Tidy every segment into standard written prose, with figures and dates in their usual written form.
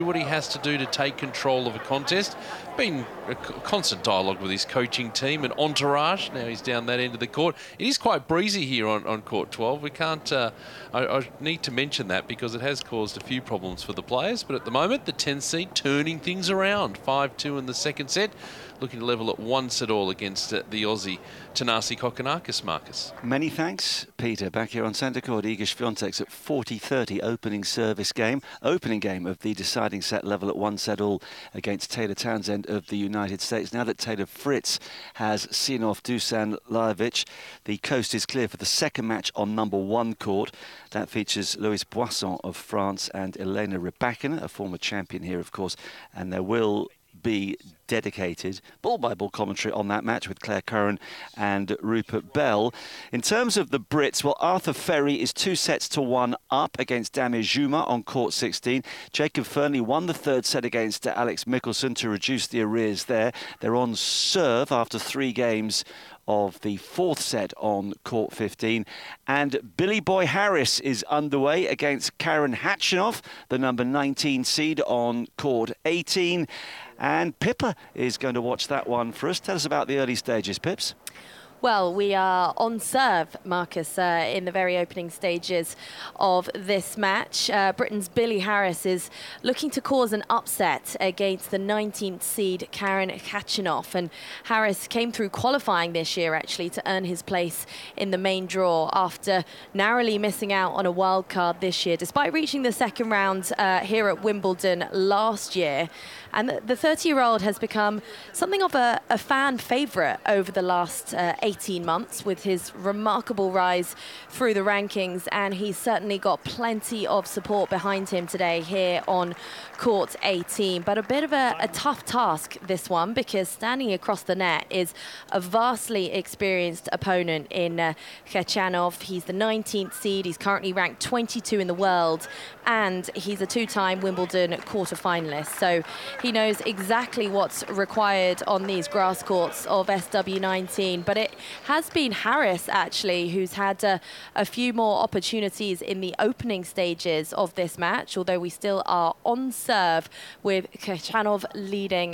what he has to do to take control of a contest. Been a constant dialogue with his coaching team and entourage. Now he's down that end of the court. It is quite breezy here on court 12. We can't, I need to mention that because it has caused a few problems for the players. But at the moment, the 10 seed turning things around. 5-2 in the second set. Looking to level at 1-all against the Aussie Thanasi Kokkinakis, Marcus. Many thanks, Peter. Back here on centre court, Iga Swiatek's at 40-30 opening service game. Opening game of the deciding set, level at 1-all against Taylor Townsend of the United States. Now that Taylor Fritz has seen off Dusan Lajovic, the coast is clear for the second match on number 1 court. That features Louis Boisson of France and Elena Rybakina, a former champion here, of course, and there will be dedicated ball-by-ball commentary on that match with Claire Curran and Rupert Bell. In terms of the Brits, well, Arthur Ferry is 2-1 up against Damir Juma on court 16. Jacob Fernley won the third set against Alex Michelsen to reduce the arrears there. They're on serve after 3 games of the fourth set on court 15. And Billy Boy Harris is underway against Karen Khachanov, the number 19 seed on court 18. And Pippa is going to watch that one for us. Tell us about the early stages, Pips. Well, we are on serve, Marcus, in the very opening stages of this match. Britain's Billy Harris is looking to cause an upset against the 19th seed Karen Khachanov. And Harris came through qualifying this year, actually, to earn his place in the main draw after narrowly missing out on a wild card this year, despite reaching the second round here at Wimbledon last year. And the 30-year-old has become something of a fan favourite over the last 18 months with his remarkable rise through the rankings, and he's certainly got plenty of support behind him today here on court 18. But a bit of a tough task, this one, because standing across the net is a vastly experienced opponent in Khachanov. He's the 19th seed. He's currently ranked 22 in the world, and he's a 2-time Wimbledon quarter-finalist. So he knows exactly what's required on these grass courts of SW19. But it has been Harris, actually, who's had a few more opportunities in the opening stages of this match, although we still are on serve with Khachanov leading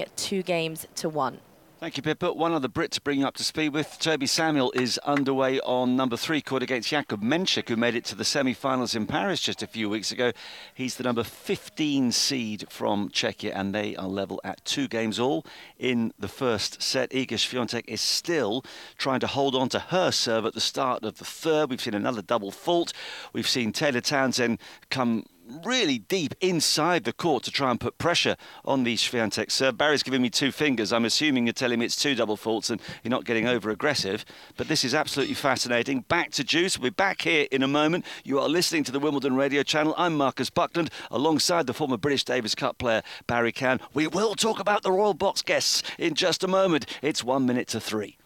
2-1. Thank you, Pippa. One other Brit to bring you up to speed with. Toby Samuel is underway on number 3 court against Jakub Menchik, who made it to the semi-finals in Paris just a few weeks ago. He's the number 15 seed from Czechia, and they are level at 2-all in the first set. Iga Swiatek is still trying to hold on to her serve at the start of the third. We've seen another double fault. We've seen Taylor Townsend come really deep inside the court to try and put pressure on the Swiatek serve. Barry's giving me 2 fingers. I'm assuming you're telling me it's 2 double faults and you're not getting over aggressive. But this is absolutely fascinating. Back to Juice. We'll be back here in a moment. You are listening to the Wimbledon Radio Channel. I'm Marcus Buckland, alongside the former British Davis Cup player Barry Can. We will talk about the Royal Box guests in just a moment. It's 1 minute to 3.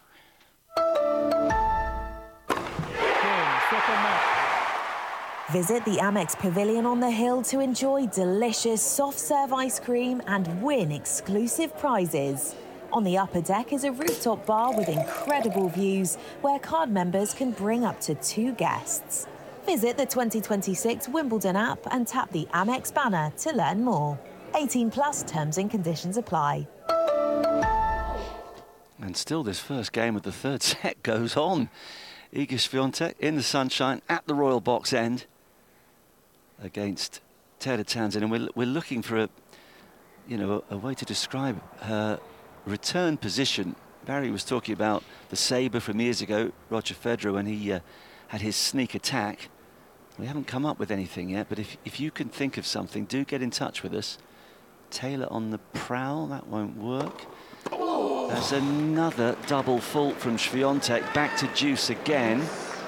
Visit the Amex Pavilion on the Hill to enjoy delicious soft-serve ice cream and win exclusive prizes. On the upper deck is a rooftop bar with incredible views where card members can bring up to 2 guests. Visit the 2026 Wimbledon app and tap the Amex banner to learn more. 18+ terms and conditions apply. And still this first game of the third set goes on. Iga Swiatek in the sunshine at the Royal Box end against Taylor Townsend, and we're looking for a way to describe her return position. Barry was talking about the sabre from years ago, Roger Federer, when he had his sneak attack. We haven't come up with anything yet, but if you can think of something, do get in touch with us. Taylor on the prowl, that won't work. There's another double fault from Swiatek. Back to Juice again.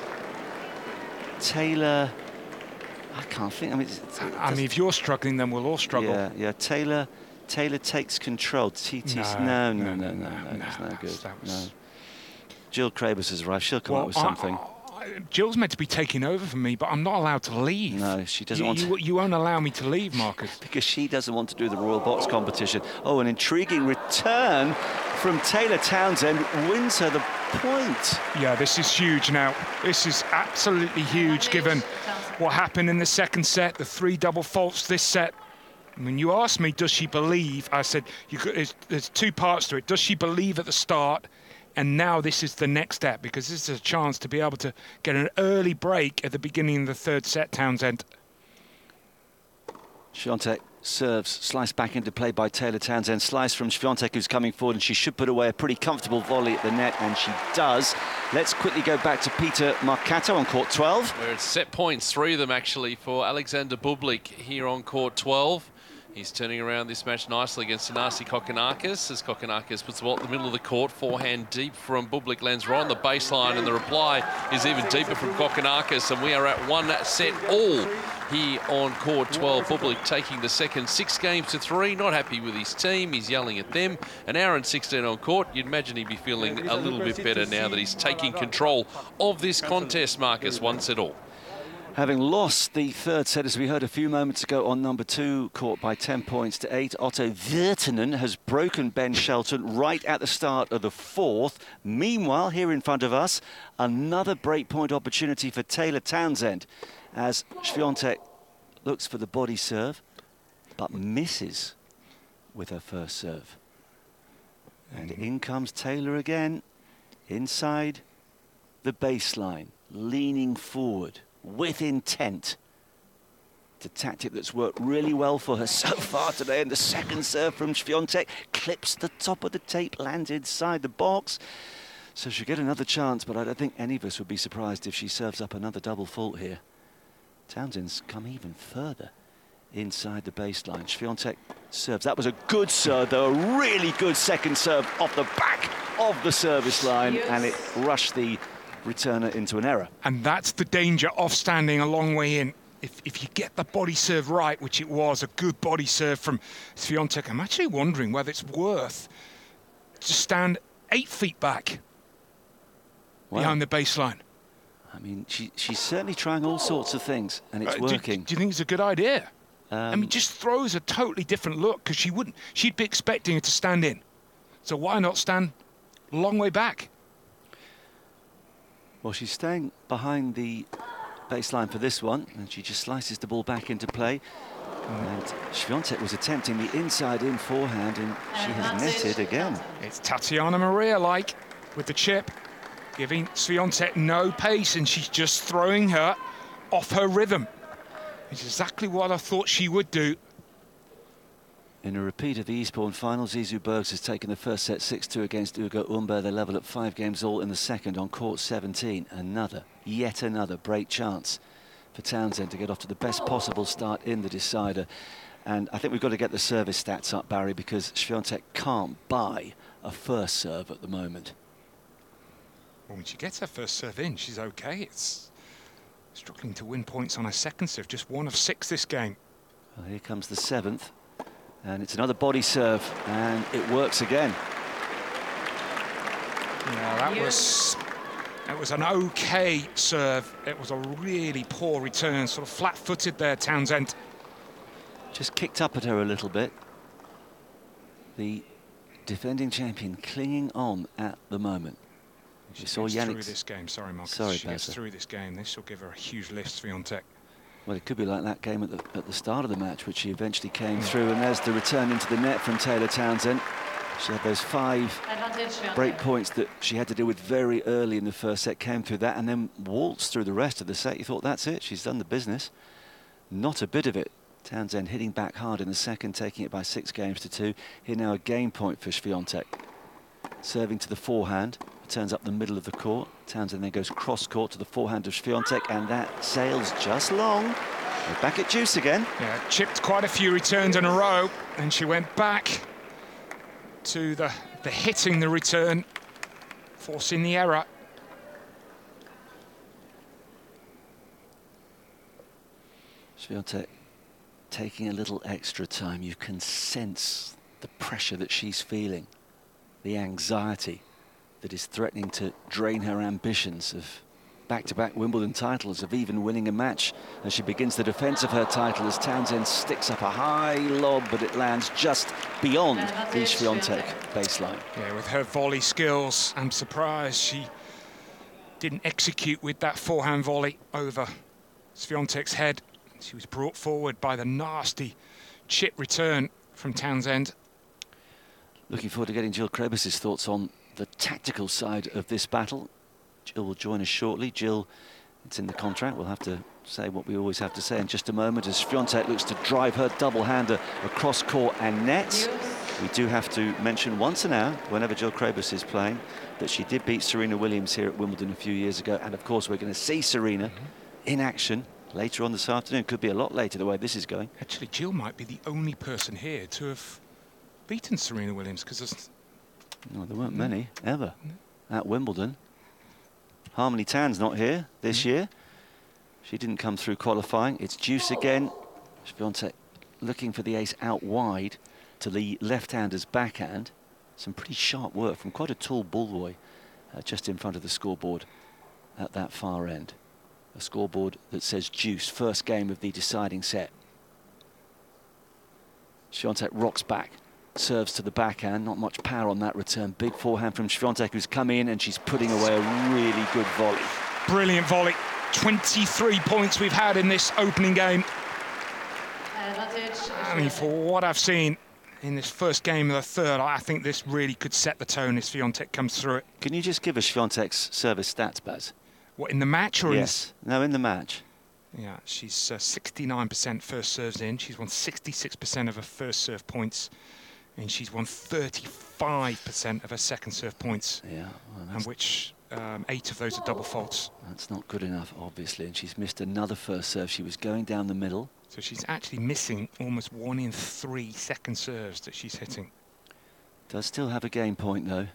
Taylor, I can't think. I mean, if you're struggling, then we'll all struggle. Yeah. Taylor takes control. TT's no, that's no good. No. Jill Krabus has arrived. She'll come up with something. Jill's meant to be taking over for me, but I'm not allowed to leave. No, she doesn't want to. You won't allow me to leave, Marcus. Because she doesn't want to do the Royal Box competition. Oh, an intriguing return from Taylor Townsend wins her the point. Yeah, this is huge now. This is absolutely huge, given what happened in the second set, the 3 double faults this set. When you asked me, does she believe, I said, there's two parts to it. Does she believe at the start? And now this is the next step, because this is a chance to be able to get an early break at the beginning of the third set, Townsend. Świątek serves, slice back into play by Taylor Townsend. Slice from Świątek, who's coming forward, and she should put away a pretty comfortable volley at the net, and she does. Let's quickly go back to Peter Marcato on court 12. Where it's set points, 3 of them actually for Alexander Bublik here on court 12. He's turning around this match nicely against Thanasi Kokkinakis as Kokkinakis puts the ball at the middle of the court. Forehand deep from Bublik, lands right on the baseline, and the reply is even deeper from Kokkinakis, and we are at 1-all here on court 12. Bublik taking the second 6 games to 3, not happy with his team. He's yelling at them. An hour and 16 on court. You'd imagine he'd be feeling a little bit better now that he's taking control of this contest, Marcus, 1-all. Having lost the third set, as we heard a few moments ago, on number 2, caught by 10 points to 8. Otto Virtanen has broken Ben Shelton right at the start of the fourth. Meanwhile, here in front of us, another breakpoint opportunity for Taylor Townsend, as Świątek looks for the body serve, but misses with her first serve. And in comes Taylor again, inside the baseline, leaning forward with intent. It's a tactic that's worked really well for her so far today, and the second serve from Świątek clips the top of the tape, lands inside the box. So she'll get another chance, but I don't think any of us would be surprised if she serves up another double fault here. Townsend's come even further inside the baseline. Świątek serves. That was a good serve, though, a really good second serve off the back of the service line, and it rushed the returner into an error. And that's the danger of standing a long way in. If you get the body serve right, which it was, a good body serve from Świątek, I'm actually wondering whether it's worth to stand 8 feet back behind the baseline. I mean, she's certainly trying all sorts of things, and it's working. Do you think it's a good idea? I mean, just throws a totally different look, because she'd be expecting it to stand in. So why not stand a long way back? Well, she's staying behind the baseline for this one, and she just slices the ball back into play. And Świątek was attempting the inside-in forehand, and she has netted again. It's Tatiana Maria-like with the chip, giving Świątek no pace, and she's just throwing her off her rhythm. It's exactly what I thought she would do. In a repeat of the Eastbourne finals, Izu Bergs has taken the first set 6-2 against Ugo Umber. They're level at 5 games all in the second on court 17. Yet another break chance for Townsend to get off to the best possible start in the decider. And I think we've got to get the service stats up, Barry, because Świątek can't buy a first serve at the moment. Well, when she gets her first serve in, she's okay. It's struggling to win points on her second serve, just 1 of 6 this game. Well, here comes the 7th. And it's another body serve, and it works again. Yeah, that was an okay serve. It was a really poor return, sort of flat-footed there, Townsend. Just kicked up at her a little bit. The defending champion clinging on at the moment. She gets through this game. Sorry, Marcus. Sorry, she gets through this game. This will give her a huge lift, Świątek. Well, it could be like that game at the start of the match, which she eventually came through, and there's the return into the net from Taylor Townsend. She had those 5 break points that she had to deal with very early in the first set, came through that, and then waltzed through the rest of the set. You thought, that's it, she's done the business. Not a bit of it. Townsend hitting back hard in the second, taking it by 6 games to 2. Here now a game point for Świątek. Serving to the forehand, turns up the middle of the court. Townsend then goes cross-court to the forehand of Świątek, and that sails just long. We're back at deuce again. Yeah, chipped quite a few returns in a row, and she went back to the hitting the return, forcing the error. Świątek taking a little extra time. You can sense the pressure that she's feeling, the anxiety that is threatening to drain her ambitions of back-to-back Wimbledon titles, of even winning a match as she begins the defence of her title, as Townsend sticks up a high lob, but it lands just beyond the Świątek baseline. Yeah, with her volley skills, I'm surprised she didn't execute with that forehand volley over Świątek's head. She was brought forward by the nasty chip return from Townsend. Looking forward to getting Jill Crebus's thoughts on the tactical side of this battle. Jill will join us shortly. Jill, it's in the contract. We'll have to say what we always have to say in just a moment as Swiatek looks to drive her double-hander across court and net. We do have to mention once an hour, whenever Jill Crebus is playing, that she did beat Serena Williams here at Wimbledon a few years ago. And, of course, we're going to see Serena in action later on this afternoon. Could be a lot later the way this is going. Actually, Jill might be the only person here to have beaten Serena Williams, because No, there weren't many, ever, at Wimbledon. Harmony Tan's not here this year. She didn't come through qualifying. It's deuce again. Swiatek looking for the ace out wide to the left-hander's backhand. Some pretty sharp work from quite a tall bullboy just in front of the scoreboard at that far end. A scoreboard that says deuce, first game of the deciding set. Swiatek rocks back, serves to the backhand, not much power on that return. Big forehand from Swiatek, who's come in and she's putting away a really good volley. brilliant volley. 23 points we've had in this opening game. I mean, for what I've seen in this first game of the third, I think this really could set the tone if Swiatek comes through it. Can you just give us Swiatek's service stats, Baz? What, in the match or yes. No, in the match. Yeah, she's 69% first serves in. She's won 66% of her first serve points, and she's won 35% of her second serve points. Yeah, well, and which 8 of those are double faults. That's not good enough, obviously, and she's missed another first serve. She was going down the middle. So she's actually missing almost 1 in 3 second serves that she's hitting. Does still have a game point, though.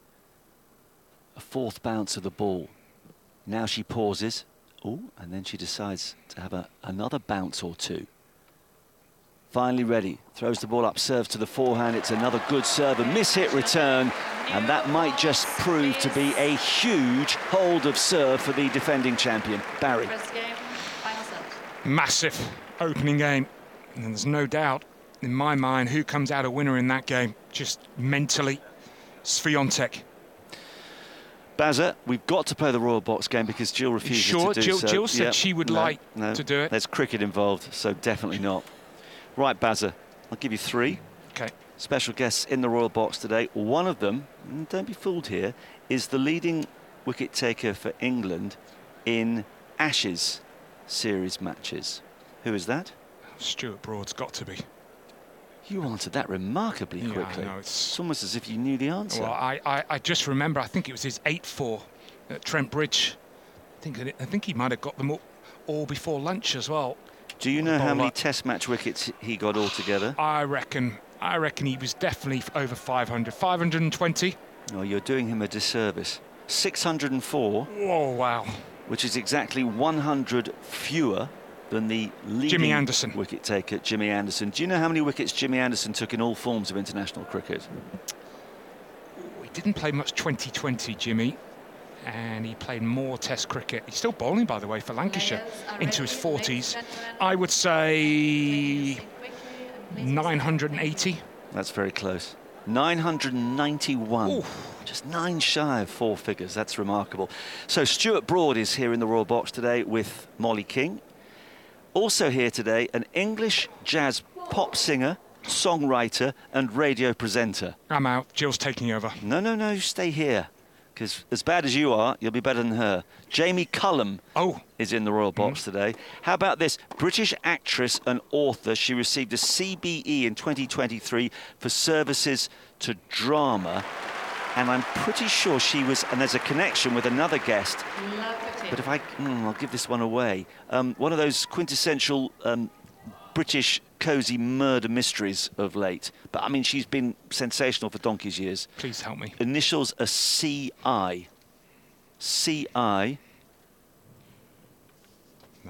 A fourth bounce of the ball. Now she pauses. Oh, and then she decides to have another bounce or two. Finally ready. Throws the ball up, serves to the forehand. It's another good serve, a miss-hit return. And that might just prove to be a huge hold of serve for the defending champion, Barry. Massive opening game. And there's no doubt in my mind who comes out a winner in that game, just mentally. Swiatek. Bazza, we've got to play the Royal Box game because Jill refuses to do so. Jill said she would like to do it. There's cricket involved, so definitely not. Right, Bazza, I'll give you 3. Okay. Special guests in the Royal Box today. One of them, don't be fooled here, is the leading wicket taker for England in Ashes series matches. Who is that? Stuart Broad's got to be. You answered that remarkably quickly. I know, it's almost as if you knew the answer. Well, I just remember, I think it was his 8-4 at Trent Bridge. I think he might have got them all before lunch as well. Do you know how many Test match wickets he got altogether? I reckon he was definitely over 500. 520. Oh, you're doing him a disservice. 604. Oh, wow. Which is exactly 100 fewer than the leading Jimmy Anderson wicket taker, Jimmy Anderson. Do you know how many wickets Jimmy Anderson took in all forms of international cricket? He didn't play much 2020, Jimmy, and he played more Test cricket. He's still bowling, by the way, for Lancashire into his 40s. I would say 980. That's very close. 991. Ooh. Just 9 shy of 4 figures. That's remarkable. So Stuart Broad is here in the Royal Box today with Molly King. Also here today, an English jazz pop singer, songwriter and radio presenter. I'm out. Jill's taking over. No, stay here. Because as bad as you are, you'll be better than her. Jamie Cullum is in the Royal Box today. How about this? British actress and author. She received a CBE in 2023 for services to drama. And I'm pretty sure she was, and there's a connection with another guest. But if I'll give this one away. One of those quintessential British cosy murder mysteries of late. But I mean, she's been sensational for donkey's years. Please help me. Initials are C.I. C.I. No.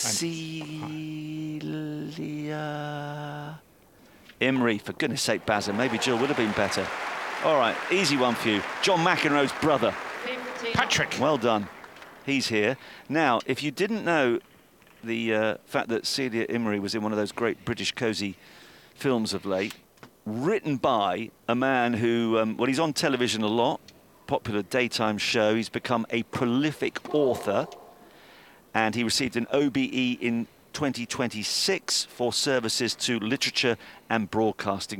Celia Imrie. For goodness sake, Bazza, maybe Jill would have been better. All right, easy one for you. John McEnroe's brother. Patrick. Well done. He's here. Now, if you didn't know the fact that Celia Imrie was in one of those great British cosy films of late, written by a man who, well, he's on television a lot, popular daytime show. He's become a prolific author, and he received an OBE in 2026 for services to literature and broadcasting.